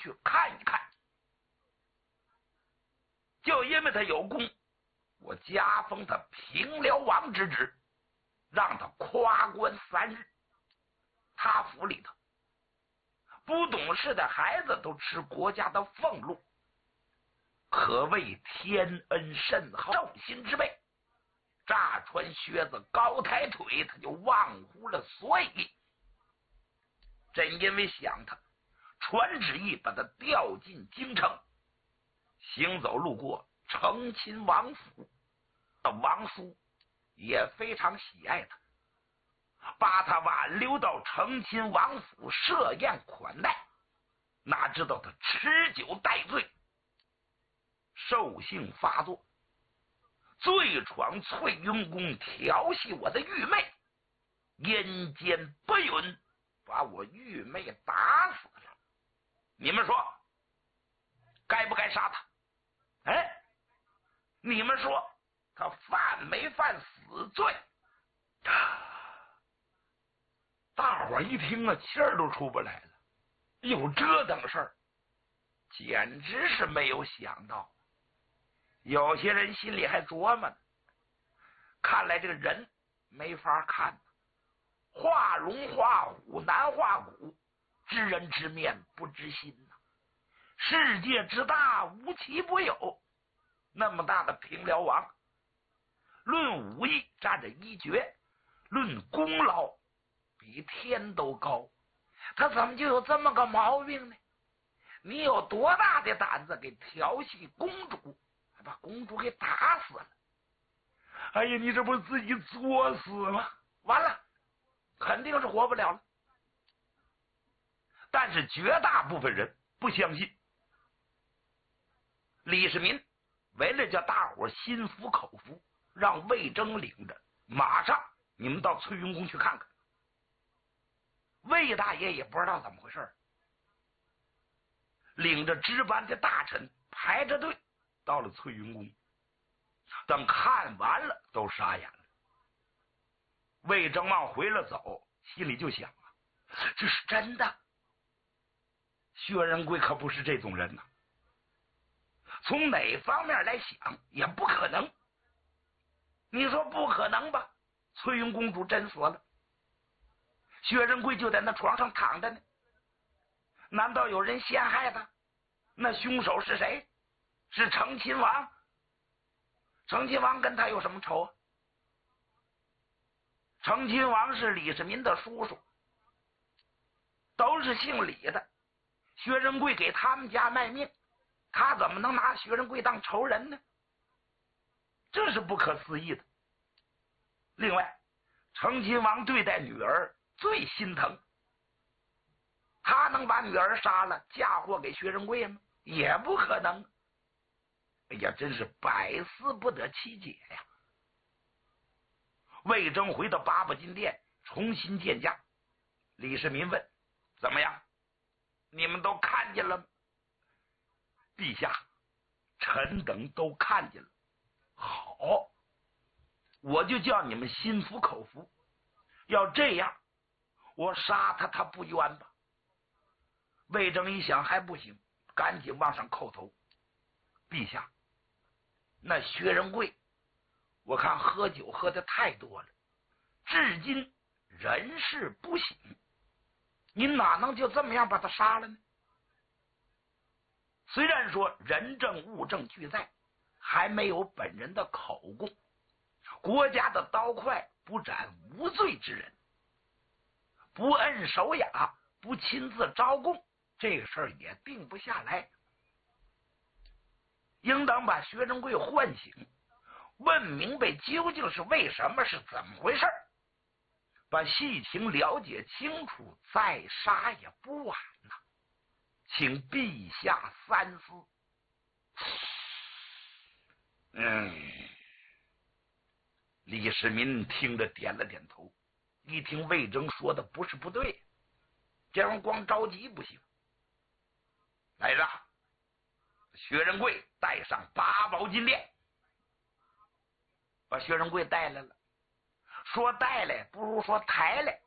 去看一看。就因为他有功，我加封他平辽王之职，让他夸官3日。他府里头不懂事的孩子都吃国家的俸禄，可谓天恩甚厚，寿心之辈。乍穿靴子高抬腿，他就忘乎了所以。正因为想他，传旨意把他调进京城，行走路过成亲王府，王叔也非常喜爱他，把他挽留到成亲王府设宴款待。哪知道他吃酒待醉，兽性发作，醉闯翠云宫，调戏我的玉妹，阴间不允，把我玉妹打死了。你们说该不该杀他？哎，你们说他犯没犯死罪？大伙一听啊，气儿都出不来了。有这等事儿，简直是没有想到。有些人心里还琢磨呢，看来这个人没法看，画龙画虎难画骨，知人知面不知心呐。世界之大，无奇不有，那么大的平辽王，论武艺占着一绝，论功劳比天都高，他怎么就有这么个毛病呢？你有多大的胆子给调戏公主，还把公主给打死了？哎呀，你这不是自己作死吗？完了，肯定是活不了了。但是绝大部分人不相信。李世民为了叫大伙心服口服，让魏征领着，马上你们到翠云宫去看看。魏大爷也不知道怎么回事，领着值班的大臣排着队到了翠云宫。等看完了，都傻眼了。魏征往回了走，心里就想啊，这是真的。薛仁贵可不是这种人呐，从哪方面来想也不可能。你说不可能吧？翠云公主真死了，薛仁贵就在那床上躺着呢。难道有人陷害他？那凶手是谁？是成亲王。成亲王跟他有什么仇啊？成亲王是李世民的叔叔，都是姓李的。薛仁贵给他们家卖命，他怎么能拿薛仁贵当仇人呢？这是不可思议的。另外，成亲王对待女儿最心疼，他能把女儿杀了嫁祸给薛仁贵吗？也不可能。哎呀，真是百思不得其解呀！魏征回到八宝金殿重新见驾，李世民问：怎么样？你们都看见了吗？陛下，臣等都看见了。好，我就叫你们心服口服。要这样，我杀他，他不冤吧？魏征一想还不行，赶紧往上叩头。陛下，那薛仁贵我看喝酒喝的太多了，至今人事不省，您哪能就这么样把他杀了呢？虽然说人证物证俱在，还没有本人的口供，国家的刀快不斩无罪之人，不摁手雅，不亲自招供，这个事儿也定不下来。应当把薛仁贵唤醒，问明白究竟是为什么，是怎么回事，把细情了解清楚，再杀也不晚呐。请陛下三思。李世民听着点了点头，一听魏征说的不是不对，这样光着急不行。来着，薛仁贵带上八宝金殿，把薛仁贵带来了。说带来不如说抬来，